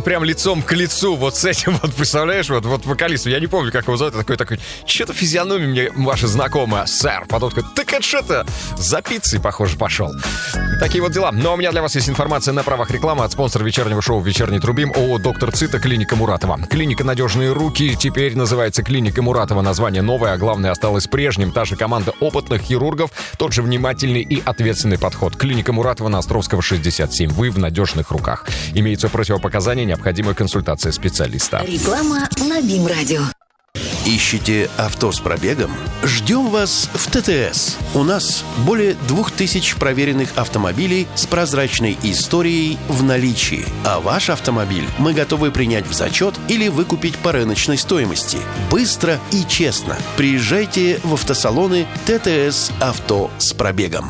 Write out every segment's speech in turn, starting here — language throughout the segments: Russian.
прям лицом к лицу вот с этим, вот представляешь, вот вокалистом, я не помню, как его зовут, такой, что-то физиономия мне ваша знакомая, сэр. Потом такой, так это что-то за пиццей, похоже, пошел. Такие вот дела. Но у меня для вас есть информация на правах рекламы от спонсора вечернего шоу «Вечерний Трубим» ООО «Доктор Цита», клиника Муратова. Клиника «Надежные руки» теперь называется клиника Муратова. Название новое, а главное осталось прежним. Та же команда опытных хирургов, тот же внимательный и ответственный подход. Клиника Муратова на Островского, 67. Вы в надежных руках. Имеются противопоказания, необходимая консультация специалиста. Реклама на БИМ-радио. Ищете авто с пробегом? Ждем вас в ТТС. У нас более 2000 проверенных автомобилей с прозрачной историей в наличии. А ваш автомобиль мы готовы принять в зачет или выкупить по рыночной стоимости. Быстро и честно. Приезжайте в автосалоны ТТС «Авто с пробегом».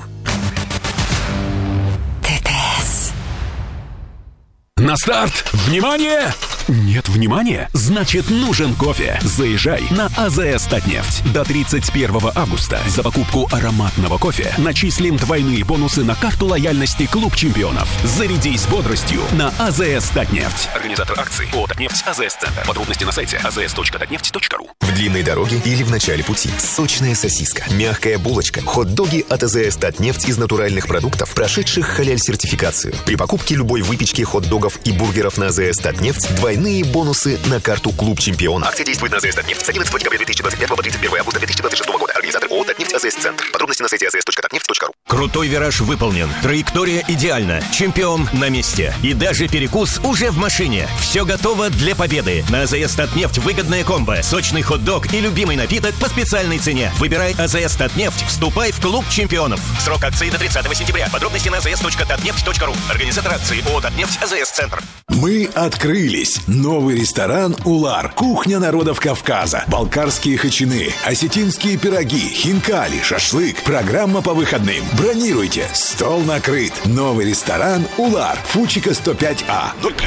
ТТС. На старт! Внимание! Нет внимания? Значит, нужен кофе. Заезжай на АЗС «Татнефть». До 31 августа за покупку ароматного кофе начислим двойные бонусы на карту лояльности «Клуб чемпионов». Зарядись бодростью на АЗС «Татнефть». Организатор акции ООО «Татнефть», АЗС Центр. Подробности на сайте azs.tatneft.ru. В длинной дороге или в начале пути. Сочная сосиска, мягкая булочка, хот-доги от АЗС «Татнефть» из натуральных продуктов, прошедших халяль-сертификацию. При покупке любой выпечки, хот-догов и бургеров на АЗС «Татнефть» двойные бонусы на карту «Клуб чемпионов». Акция действует на АЗС «Татнефть» с 11 декабря 2025 по 31 августа 2026 года. Организатор ООО «Татнефть», АЗС Центр. Подробности на сайте azs.tatneft.ru. Крутой вираж выполнен. Траектория идеальна. Чемпион на месте. И даже перекус уже в машине. Все готово для победы. На АЗС «Татнефть» выгодная комбо. Сочный хот-дог и любимый напиток по специальной цене. Выбирай АЗС «Татнефть». Вступай в клуб чемпионов. Срок акции до 30 сентября. Подробности на azs.tatneft.ru. Организатор акции ООО «Татнефть», АЗС Центр. Мы открылись. Новый ресторан «Улар». Кухня народов Кавказа. Балкарские хачины, осетинские пироги, хинкали, шашлык. Программа по выходным. Бронируйте. Стол накрыт. Новый ресторан «Улар». Фучика 105А. 0+.